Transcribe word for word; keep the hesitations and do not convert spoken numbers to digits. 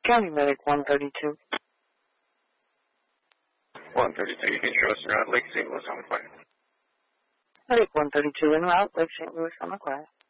County Medic one thirty-two. one thirty-two, you can show us around Lake Saint Louis on the quiet. Medic one thirty-two en route, Lake Saint Louis on the quiet.